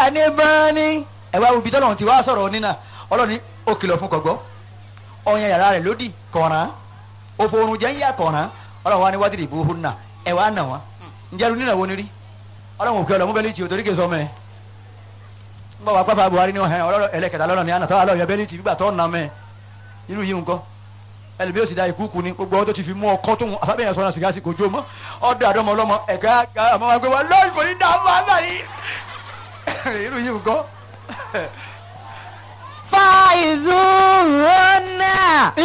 جانبان ẹ̀wá ibi tọ́lọ́run ti wá sọ̀rọ̀ nínà ọlọ́ni ó kìlọ̀ fún kọ̀gbọ́ ọ̀yàn yàrá rẹ̀ lódì kọ̀ọ̀ràn òfòrùn jẹ́ ń yà kọ̀ọ̀ràn ọlọ́run wa ni wádìí ìbò hùn náà ẹ̀wá nà wọ́n ǹjẹ́ lu nínà wo ni rí ọlọ́run òkè ọlọ́mú bẹ́lí tì òtórí kè sọ mẹ́ ń bọ̀ wá pápá Buhari ní ọ̀hẹ́ ọlọ́rọ̀ ẹlẹ́kẹta lọ́nà ní àná tọ́wọ́ alọ́ yẹ bẹ́lí tì gbígbà tọ́ nà mẹ́ irú yìí nǹkan ẹlẹ́bí ó sì da ìkúùkù ni gbogbo ọdún tó ti fi mú ọkọ tó ń afábẹ́yẹn sọ́nà sìgá sí kò jó mọ́ ọdún àdọ́mọ ọlọ́mọ ẹ̀ka àmọ́ wa gbé wa lọ́ọ̀rì kò ní dáhùn àgbà yìí irú yìí nǹkan. فايزون